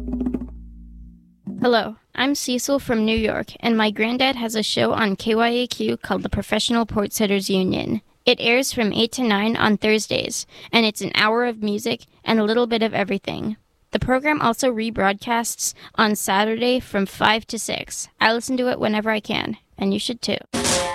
Hello, I'm Cecil from New York, and my granddad has a show on KYAQ called the Professional Port Sitters Union. It airs from 8 to 9 on Thursdays, and it's an hour of music and a little bit of everything. The program also rebroadcasts on Saturday from 5 to 6. I listen to it whenever I can, and you should too.